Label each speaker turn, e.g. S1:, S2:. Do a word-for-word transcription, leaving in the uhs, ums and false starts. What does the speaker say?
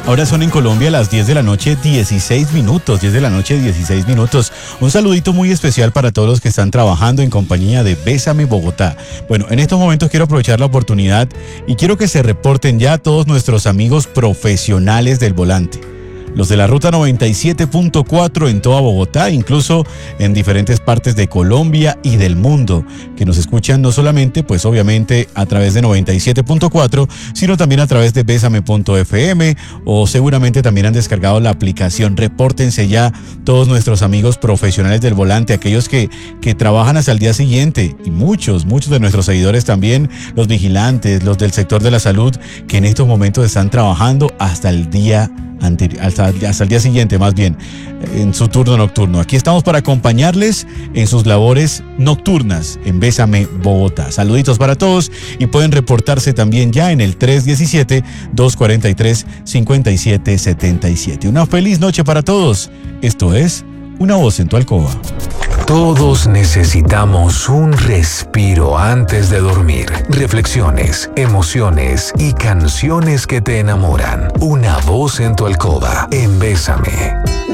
S1: Ahora son en Colombia las diez de la noche, dieciséis minutos, diez de la noche, dieciséis minutos. Un saludito muy especial para todos los que están trabajando en compañía de Bésame Bogotá. Bueno, en estos momentos quiero aprovechar la oportunidad y quiero que se reporten ya todos nuestros amigos profesionales del volante. Los de la ruta noventa y siete punto cuatro en toda Bogotá, incluso en diferentes partes de Colombia y del mundo, que nos escuchan no solamente, pues obviamente a través de noventa y siete punto cuatro, sino también a través de besame punto efe eme, o seguramente también han descargado la aplicación. Repórtense ya todos nuestros amigos profesionales del volante, aquellos que, que trabajan hasta el día siguiente, y muchos, muchos de nuestros seguidores también, los vigilantes, los del sector de la salud, que en estos momentos están trabajando hasta el día Anterior, hasta, hasta el día siguiente, más bien, en su turno nocturno. Aquí estamos para acompañarles en sus labores nocturnas en Bésame Bogotá. Saluditos para todos y pueden reportarse también ya en el tres uno siete, dos cuatro tres, cinco siete siete siete. Una feliz noche para todos. Esto es Una Voz en tu Alcoba.
S2: Todos necesitamos un respiro antes de dormir. Reflexiones, emociones y canciones que te enamoran. Una voz en tu alcoba en Bésame.